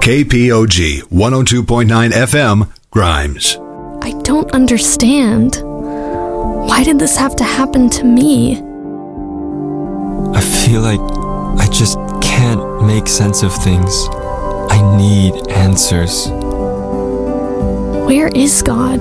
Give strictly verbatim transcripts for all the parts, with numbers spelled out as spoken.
K P O G one oh two point nine F M, Grimes. I don't understand. Why did this have to happen to me? I feel like I just can't make sense of things. I need answers. Where is God?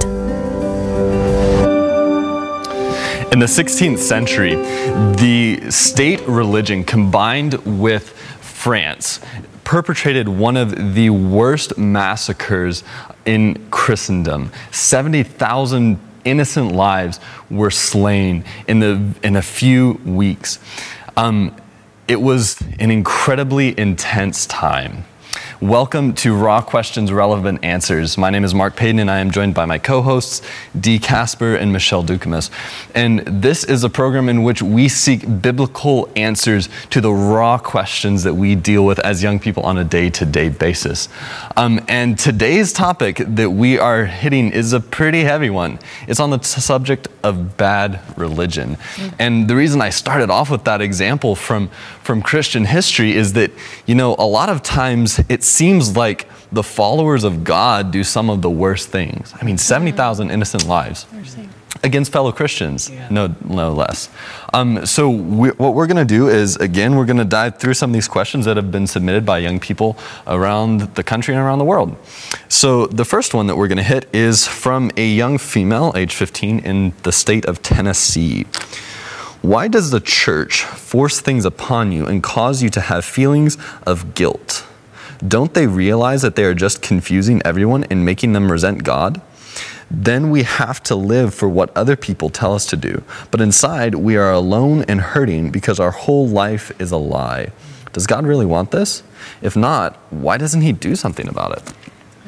In the sixteenth century, the state religion combined with France perpetrated one of the worst massacres in Christendom. seventy thousand innocent lives were slain in the in a few weeks. Um, it was an incredibly intense time. Welcome to Raw Questions, Relevant Answers. My name is Mark Payton, and I am joined by my co-hosts, Dee Casper and Michelle Dukamus. And this is a program in which we seek biblical answers to the raw questions that we deal with as young people on a day-to-day basis. Um, and today's topic that we are hitting is a pretty heavy one. It's on the t- subject of bad religion. Mm-hmm. And the reason I started off with that example from, from Christian history is that, you know, a lot of times it seems like the followers of God do some of the worst things. I mean, seventy thousand innocent lives against fellow Christians, yeah. no, no less. Um, so we, what we're going to do is, again, we're going to dive through some of these questions that have been submitted by young people around the country and around the world. So the first one that we're going to hit is from a young female, age fifteen, in the state of Tennessee. Why does the church force things upon you and cause you to have feelings of guilt? Don't they realize that they are just confusing everyone and making them resent God? Then we have to live for what other people tell us to do. But inside, we are alone and hurting because our whole life is a lie. Does God really want this? If not, why doesn't he do something about it?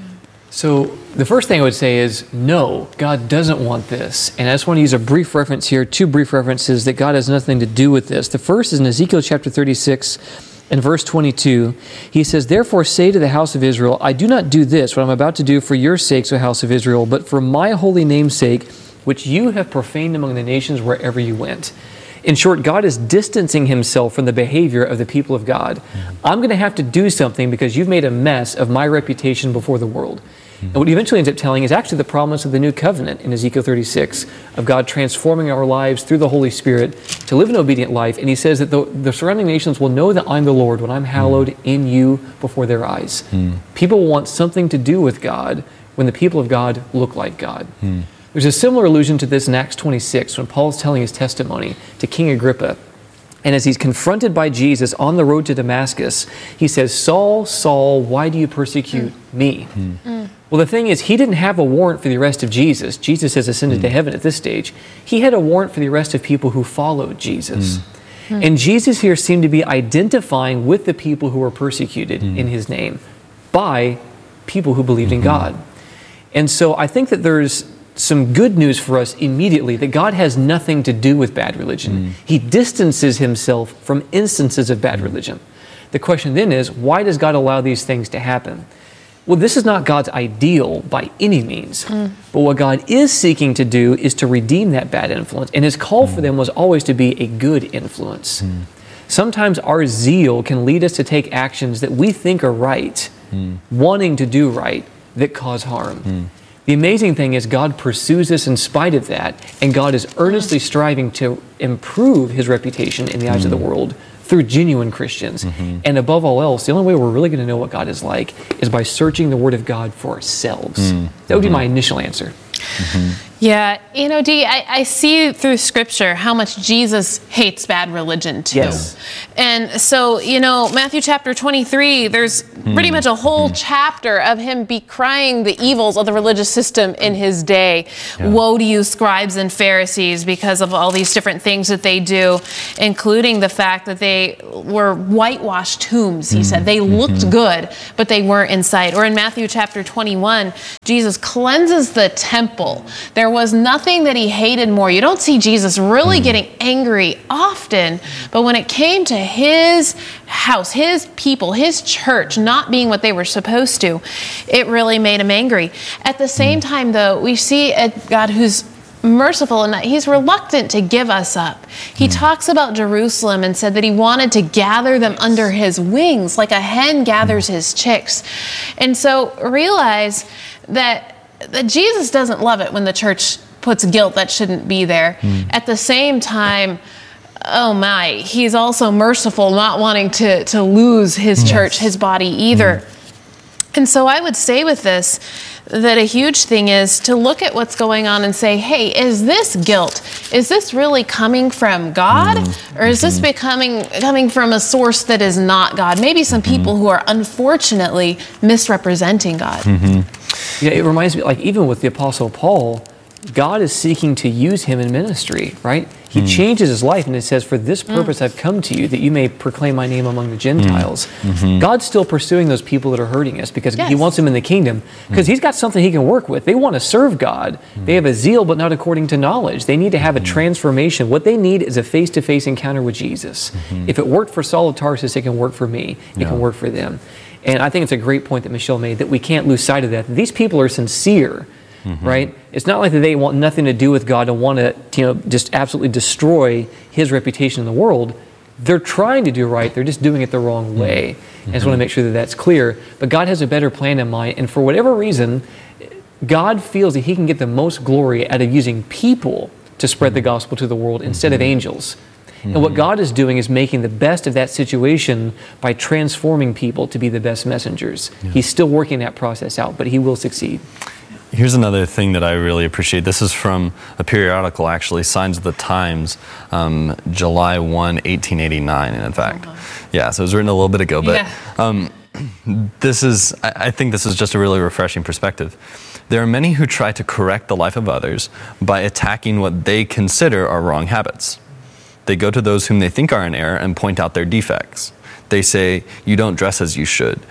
So the first thing I would say is, no, God doesn't want this. And I just want to use a brief reference here, two brief references that God has nothing to do with this. The first is in Ezekiel chapter thirty-six, in verse twenty-two, he says, "Therefore say to the house of Israel, I do not do this, what I'm about to do for your sakes, O house of Israel, but for my holy name's sake, which you have profaned among the nations wherever you went." In short, God is distancing himself from the behavior of the people of God. Mm-hmm. I'm going to have to do something because you've made a mess of my reputation before the world. And what he eventually ends up telling is actually the promise of the new covenant in Ezekiel thirty-six, of God transforming our lives through the Holy Spirit to live an obedient life. And he says that the, the surrounding nations will know that I'm the Lord when I'm hallowed mm. in you before their eyes. Mm. People want something to do with God when the people of God look like God. Mm. There's a similar allusion to this in Acts twenty-six when Paul's telling his testimony to King Agrippa. And as he's confronted by Jesus on the road to Damascus, he says, "Saul, Saul, why do you persecute mm. me?" Mm. Mm. Well, the thing is, he didn't have a warrant for the arrest of Jesus. Jesus has ascended mm. to heaven at this stage. He had a warrant for the arrest of people who followed Jesus. Mm. Mm. And Jesus here seemed to be identifying with the people who were persecuted mm. in his name by people who believed mm-hmm. in God. And so I think that there's some good news for us immediately, that God has nothing to do with bad religion. Mm. He distances himself from instances of bad religion. The question then is, why does God allow these things to happen? Well, this is not God's ideal by any means. Mm. But what God is seeking to do is to redeem that bad influence. And his call mm. for them was always to be a good influence. Mm. Sometimes our zeal can lead us to take actions that we think are right, mm. wanting to do right, that cause harm. Mm. The amazing thing is God pursues us in spite of that, and God is earnestly striving to improve his reputation in the eyes mm. of the world through genuine Christians. Mm-hmm. And above all else, the only way we're really going to know what God is like is by searching the Word of God for ourselves. Mm. That would mm-hmm. be my initial answer. Mm-hmm. Yeah, you know, Dee, I, I see through Scripture how much Jesus hates bad religion too. Yes. And so, you know, Matthew chapter twenty-three, there's mm. pretty much a whole mm. chapter of him decrying the evils of the religious system in his day. Yeah. Woe to you, scribes and Pharisees, because of all these different things that they do, including the fact that they were whitewashed tombs, he mm. said. They looked mm-hmm. good, but they weren't inside. Or in Matthew chapter twenty-one, Jesus cleanses the temple. There was nothing that he hated more. You don't see Jesus really mm. getting angry often, but when it came to his house, his people, his church not being what they were supposed to, it really made him angry. At the same mm. time, though, we see a God who's merciful in that he's reluctant to give us up. He mm. talks about Jerusalem and said that he wanted to gather them under his wings like a hen gathers mm. his chicks. And so realize that, that Jesus doesn't love it when the church puts guilt that shouldn't be there. Mm. At the same time, oh my, he's also merciful, not wanting to, to lose his yes. church, his body either. Mm. And so I would say with this, that a huge thing is to look at what's going on and say, hey, is this guilt? Is this really coming from God? Mm-hmm. Or is this becoming coming from a source that is not God? Maybe some mm-hmm. people who are unfortunately misrepresenting God. Mm-hmm. Yeah, it reminds me, like even with the Apostle Paul, God is seeking to use him in ministry, right? He mm. changes his life and it says, for this purpose mm. I've come to you, that you may proclaim my name among the Gentiles. Mm. Mm-hmm. God's still pursuing those people that are hurting us because yes. he wants them in the kingdom, because mm. he's got something he can work with. They want to serve God. Mm. They have a zeal, but not according to knowledge. They need to have a transformation. What they need is a face-to-face encounter with Jesus. Mm-hmm. If it worked for Saul of Tarsus, it can work for me. It yeah. can work for them. And I think it's a great point that Michelle made, that we can't lose sight of that. These people are sincere. Mm-hmm. Right? It's not like that they want nothing to do with God and want to, you know, just absolutely destroy his reputation in the world. They're trying to do right. They're just doing it the wrong way. Mm-hmm. I just want to make sure that that's clear. But God has a better plan in mind. And for whatever reason, God feels that he can get the most glory out of using people to spread mm-hmm. the gospel to the world instead mm-hmm. of angels. Mm-hmm. And what God is doing is making the best of that situation by transforming people to be the best messengers. Yeah. He's still working that process out, but he will succeed. Here's another thing that I really appreciate. This is from a periodical, actually, Signs of the Times, um, July first, eighteen eighty-nine, in fact. Uh-huh. Yeah, so it was written a little bit ago, but yeah. um, this is, I, I think this is just a really refreshing perspective. There are many who try to correct the life of others by attacking what they consider are wrong habits. They go to those whom they think are in error and point out their defects. They say, you don't dress as you should.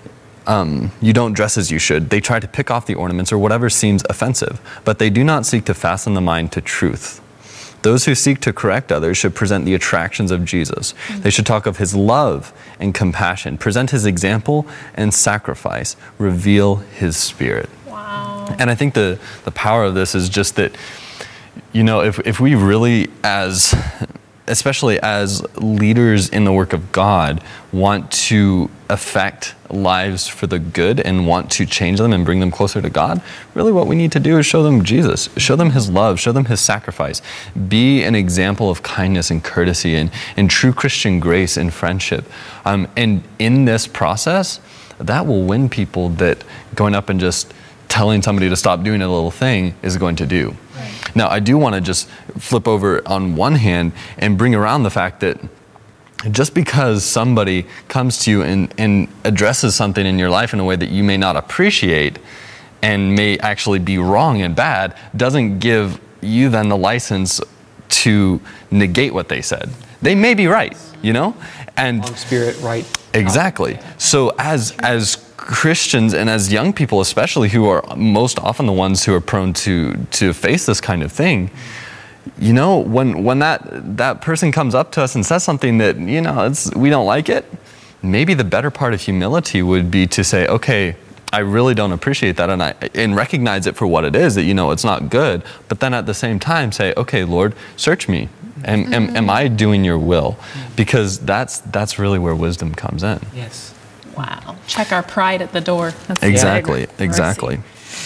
Um, you don't dress as you should. They try to pick off the ornaments or whatever seems offensive, but they do not seek to fasten the mind to truth. Those who seek to correct others should present the attractions of Jesus. Mm-hmm. They should talk of his love and compassion, present his example and sacrifice, reveal his spirit. Wow. And I think the, the power of this is just that, you know, if, if we really, as especially as leaders in the work of God, want to affect lives for the good and want to change them and bring them closer to God, really what we need to do is show them Jesus, show them his love, show them his sacrifice, be an example of kindness and courtesy and, and true Christian grace and friendship. Um, and in this process, that will win people that going up and just telling somebody to stop doing a little thing is going to do. Right. Now, I do want to just flip over on one hand and bring around the fact that just because somebody comes to you and, and addresses something in your life in a way that you may not appreciate and may actually be wrong and bad, doesn't give you then the license to negate what they said. They may be right, you know? And wrong spirit, right. Exactly. So as as Christians and as young people especially, who are most often the ones who are prone to to face this kind of thing, you know, when when that that person comes up to us and says something that, you know, it's, we don't like it, maybe the better part of humility would be to say, okay, I really don't appreciate that, and I and recognize it for what it is, that, you know, it's not good, but then at the same time say, okay, Lord, search me. Am, mm-hmm. am, am I doing your will? Because that's that's really where wisdom comes in. Yes. Wow. Check our pride at the door. That's exactly. Exactly.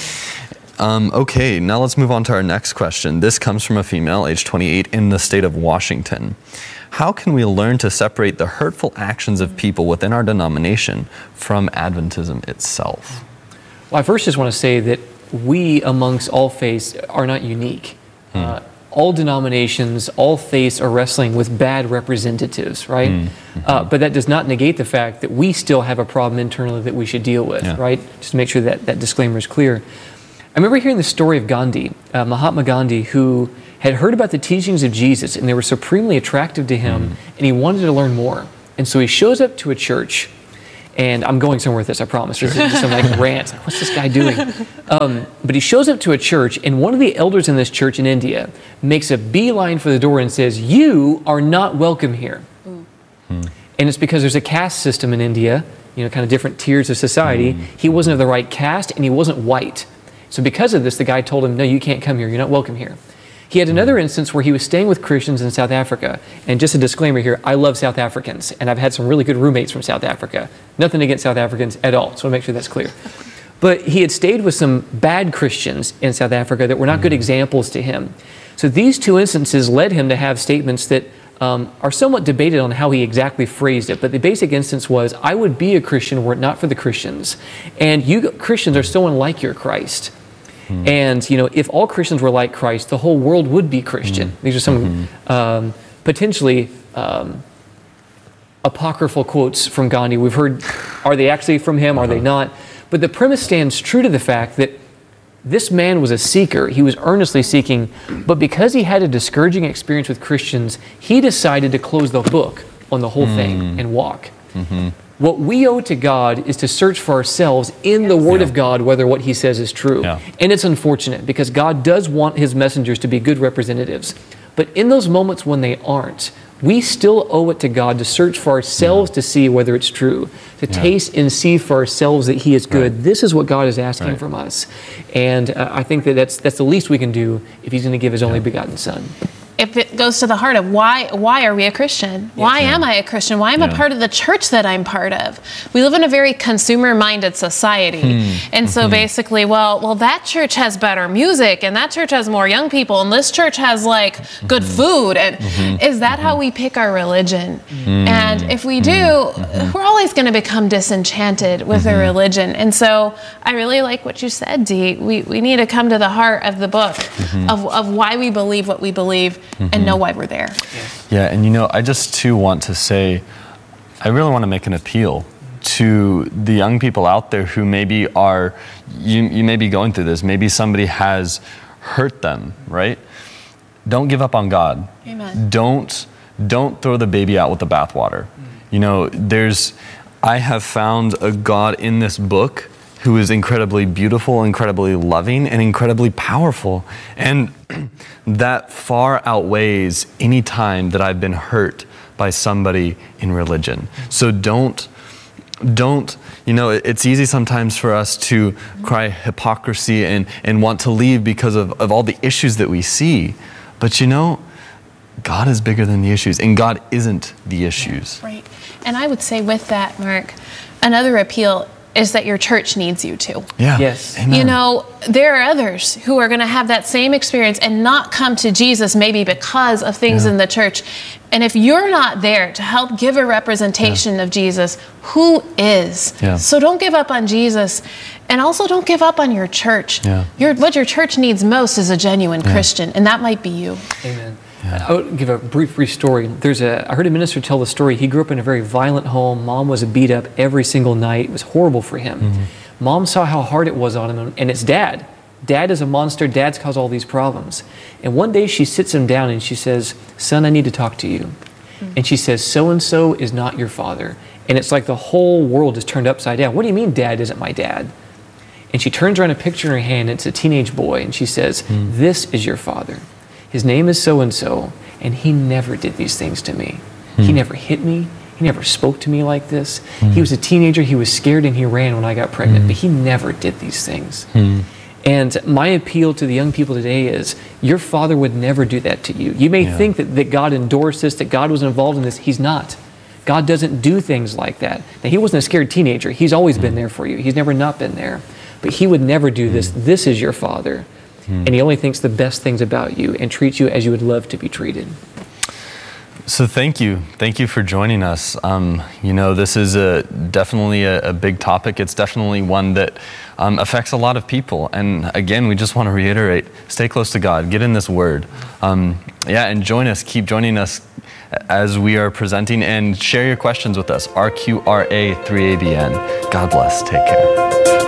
Um, okay, now let's move on to our next question. This comes from a female, age twenty-eight, in the state of Washington. How can we learn to separate the hurtful actions of people within our denomination from Adventism itself? Well, I first just want to say that we, amongst all faiths, are not unique. Hmm. Uh, all denominations, all faiths are wrestling with bad representatives, right? Mm-hmm. Uh, but that does not negate the fact that we still have a problem internally that we should deal with, yeah. right? Just to make sure that that disclaimer is clear. I remember hearing the story of Gandhi, uh, Mahatma Gandhi, who had heard about the teachings of Jesus and they were supremely attractive to him, mm. and he wanted to learn more. And so he shows up to a church, and I'm going somewhere with this, I promise. This is just some like rant. What's this guy doing? Um, but he shows up to a church, and one of the elders in this church in India makes a beeline for the door and says, "You are not welcome here." Mm. Mm. And it's because there's a caste system in India, you know, kind of different tiers of society. Mm. He wasn't of the right caste, and he wasn't white. So because of this, the guy told him, "No, you can't come here. You're not welcome here." He had another instance where he was staying with Christians in South Africa. And just a disclaimer here, I love South Africans, and I've had some really good roommates from South Africa. Nothing against South Africans at all, so I want to make sure that's clear. But he had stayed with some bad Christians in South Africa that were not good examples to him. So these two instances led him to have statements that um, are somewhat debated on how he exactly phrased it. But the basic instance was, I would be a Christian were it not for the Christians. And you Christians are so unlike your Christ. Mm. And, you know, if all Christians were like Christ, the whole world would be Christian. Mm. These are some mm-hmm. um, potentially um, apocryphal quotes from Gandhi. We've heard, are they actually from him? Are uh-huh. they not? But the premise stands true to the fact that this man was a seeker. He was earnestly seeking, but because he had a discouraging experience with Christians, he decided to close the book on the whole mm. thing and walk. Mm-hmm. What we owe to God is to search for ourselves in the Word yeah. of God whether what He says is true. Yeah. And it's unfortunate because God does want His messengers to be good representatives. But in those moments when they aren't, we still owe it to God to search for ourselves yeah. to see whether it's true, to yeah. taste and see for ourselves that He is good. Right. This is what God is asking right. from us. And uh, I think that that's, that's the least we can do if He's going to give His yeah. only begotten Son. If it goes to the heart of why why are we a Christian? Why yeah. am I a Christian? Why am yeah. I part of the church that I'm part of? We live in a very consumer-minded society. Hmm. And so mm-hmm. basically, well, well, that church has better music, and that church has more young people, and this church has like mm-hmm. good food. And mm-hmm. is that mm-hmm. how we pick our religion? Mm-hmm. And if we do, mm-hmm. we're always going to become disenchanted with mm-hmm. a religion. And so I really like what you said, Dee. We we need to come to the heart of the book mm-hmm. of, of why we believe what we believe. Mm-hmm. And know why we're there. Yeah, and you know, I just too want to say, I really want to make an appeal to the young people out there who maybe are, you, you may be going through this, maybe somebody has hurt them, right? Don't give up on God. Amen. Don't, don't throw the baby out with the bathwater. Mm-hmm. You know, there's, I have found a God in this book who is incredibly beautiful, incredibly loving, and incredibly powerful. And that far outweighs any time that I've been hurt by somebody in religion. So don't, don't, you know, it's easy sometimes for us to cry hypocrisy and, and want to leave because of, of all the issues that we see. But you know, God is bigger than the issues, and God isn't the issues. Right. And I would say with that, Mark, another appeal is that your church needs you too. Yeah. Yes. Amen. You know, there are others who are going to have that same experience and not come to Jesus maybe because of things yeah. in the church. And if you're not there to help give a representation yeah. of Jesus, who is? Yeah. So don't give up on Jesus, and also don't give up on your church. Yeah. Your, what your church needs most is a genuine yeah. Christian, and that might be you. Amen. Yeah. I would give a brief, brief story. There's a, I heard a minister tell the story. He grew up in a very violent home. Mom was beat up every single night. It was horrible for him. Mm-hmm. Mom saw how hard it was on him, and it's dad. Dad is a monster. Dad's caused all these problems. And one day she sits him down and she says, son, I need to talk to you. Mm-hmm. And she says, so-and-so is not your father. And it's like the whole world is turned upside down. What do you mean dad isn't my dad? And she turns around a picture in her hand. It's a teenage boy. And she says, mm-hmm. this is your father. His name is so-and-so, and he never did these things to me. Hmm. He never hit me. He never spoke to me like this. Hmm. He was a teenager. He was scared and he ran when I got pregnant, hmm. but he never did these things. Hmm. And my appeal to the young people today is, your father would never do that to you. You may yeah. think that, that God endorsed this, that God was involved in this. He's not. God doesn't do things like that. Now, he wasn't a scared teenager. He's always hmm. been there for you. He's never not been there. But he would never do this. Hmm. This is your father. And he only thinks the best things about you and treats you as you would love to be treated. So thank you. Thank you for joining us. Um, you know, this is a, definitely a, a big topic. It's definitely one that um, affects a lot of people. And again, we just want to reiterate, stay close to God. Get in this word. Um, yeah, and join us. Keep joining us as we are presenting, and share your questions with us. R Q R A three A B N. God bless. Take care.